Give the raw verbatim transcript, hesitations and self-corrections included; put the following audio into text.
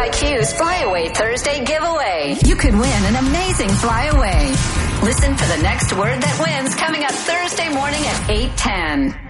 I Q's Flyaway Thursday giveaway. You could win an amazing flyaway. Listen for the next word that wins coming up Thursday morning at eight ten.